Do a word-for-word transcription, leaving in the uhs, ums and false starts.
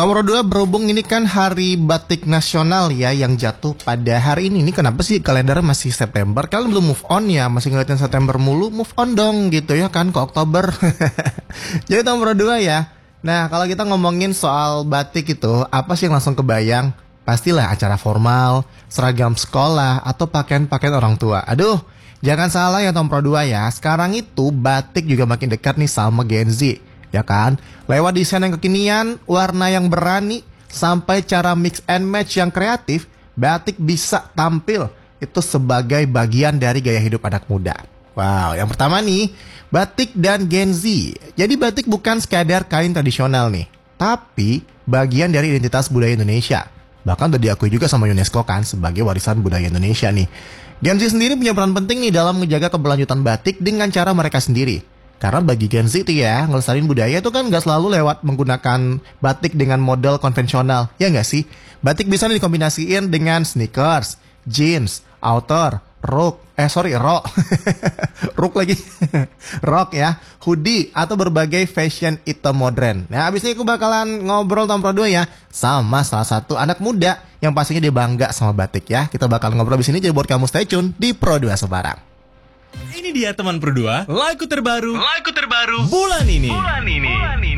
Nomor dua, berhubung ini kan hari batik nasional ya yang jatuh pada hari ini. Ini kenapa sih kalender masih September? Kalian belum move on ya? Masih ngeliatin September mulu? Move on dong gitu ya kan ke Oktober. Jadi nomor dua ya. Nah kalau kita ngomongin soal batik itu, apa sih yang langsung kebayang? Pastilah acara formal, seragam sekolah, atau pakaian-pakaian orang tua. Aduh, jangan salah ya nomor dua ya. Sekarang itu batik juga makin dekat nih sama Gen Z. Ya kan, lewat desain yang kekinian, warna yang berani, sampai cara mix and match yang kreatif, batik bisa tampil itu sebagai bagian dari gaya hidup anak muda. Wow, yang pertama nih, batik dan Gen Z. Jadi batik bukan sekadar kain tradisional nih, tapi bagian dari identitas budaya Indonesia. Bahkan udah diakui juga sama UNESCO kan sebagai warisan budaya Indonesia nih. Gen Z sendiri punya peran penting nih dalam menjaga keberlanjutan batik dengan cara mereka sendiri. Karena bagi Gen Z itu ya, ngelestariin budaya itu kan nggak selalu lewat menggunakan batik dengan model konvensional. Ya nggak sih? Batik bisa dikombinasiin dengan sneakers, jeans, outer, rok, eh sorry, rok. Rok lagi. Rok ya, hoodie, atau berbagai fashion item modern. Nah abis ini aku bakalan ngobrol nomor dua ya, sama salah satu anak muda yang pastinya dia bangga sama batik ya. Kita bakal ngobrol di sini, jadi buat kamu stay tune di Pro dua Sebarang. Ini dia teman Pro dua, lagu terbaru, lagu terbaru bulan ini. Bulan ini. Bulan ini.